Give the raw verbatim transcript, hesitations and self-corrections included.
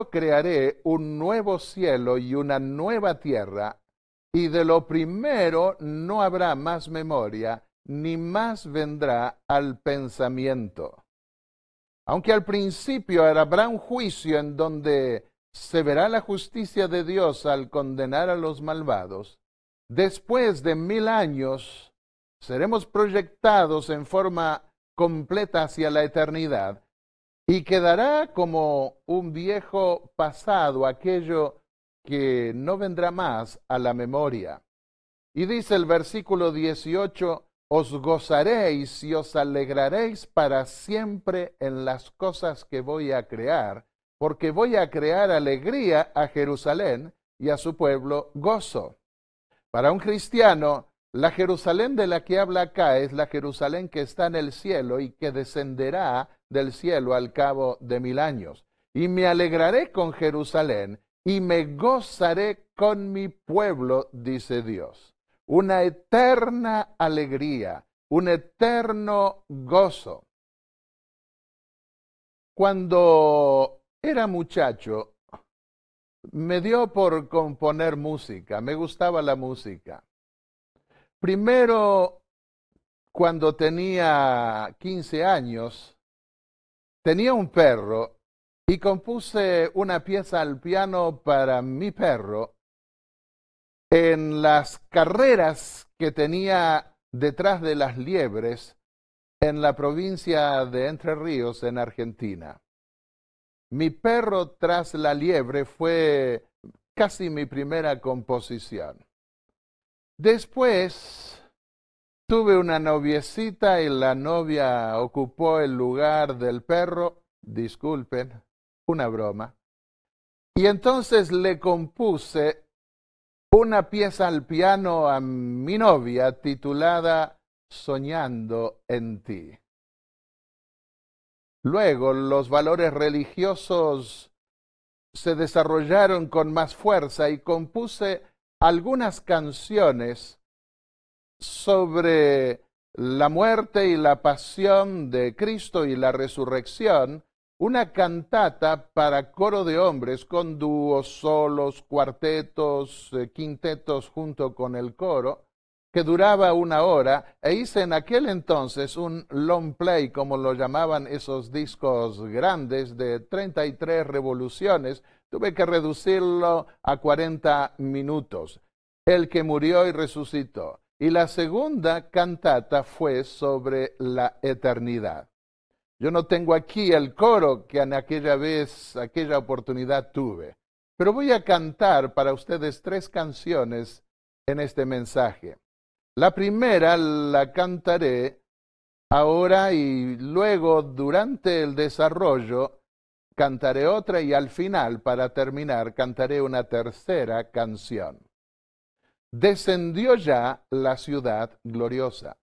crearé un nuevo cielo y una nueva tierra, y de lo primero no habrá más memoria, ni más vendrá al pensamiento. Aunque al principio habrá un juicio en donde se verá la justicia de Dios al condenar a los malvados, después de mil años seremos proyectados en forma completa hacia la eternidad, y quedará como un viejo pasado aquello que no vendrá más a la memoria. Y dice el versículo dieciocho, os gozaréis y os alegraréis para siempre en las cosas que voy a crear, porque voy a crear alegría a Jerusalén y a su pueblo gozo. Para un cristiano, la Jerusalén de la que habla acá es la Jerusalén que está en el cielo y que descenderá del cielo al cabo de mil años. Y me alegraré con Jerusalén y me gozaré con mi pueblo, dice Dios. Una eterna alegría, un eterno gozo. Cuando era muchacho, me dio por componer música, me gustaba la música. Primero, cuando tenía quince años, tenía un perro y compuse una pieza al piano para mi perro en las carreras que tenía detrás de las liebres en la provincia de Entre Ríos, en Argentina. Mi perro tras la liebre fue casi mi primera composición. Después tuve una noviecita y la novia ocupó el lugar del perro, disculpen, una broma. Y entonces le compuse una pieza al piano a mi novia titulada Soñando en ti. Luego los valores religiosos se desarrollaron con más fuerza y compuse algunas canciones sobre la muerte y la pasión de Cristo y la resurrección, una cantata para coro de hombres con dúos, solos, cuartetos, eh, quintetos junto con el coro, que duraba una hora, e hice en aquel entonces un long play, como lo llamaban esos discos grandes de treinta y tres revoluciones. Tuve que reducirlo a cuarenta minutos. El que murió y resucitó. Y la segunda cantata fue sobre la eternidad. Yo no tengo aquí el coro que en aquella vez, aquella oportunidad tuve, pero voy a cantar para ustedes tres canciones en este mensaje. La primera la cantaré ahora y luego durante el desarrollo cantaré otra y al final, para terminar, cantaré una tercera canción. Descendió ya la ciudad gloriosa.